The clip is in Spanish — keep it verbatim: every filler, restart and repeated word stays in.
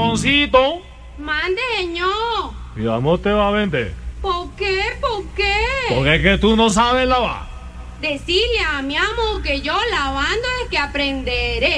patroncito. Mande, señor. ¿Y amor te va a vender? ¿Por qué? ¿Por qué? Porque es que tú no sabes lavar. Decirle a mi amo que yo lavando es que aprenderé.